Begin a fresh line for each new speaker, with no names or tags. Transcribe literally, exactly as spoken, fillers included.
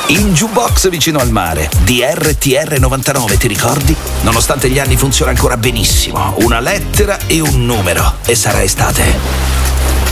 Il jukebox vicino al mare di R T R novantanove, ti ricordi? Nonostante gli anni funziona ancora benissimo. Una lettera e un numero e sarà estate.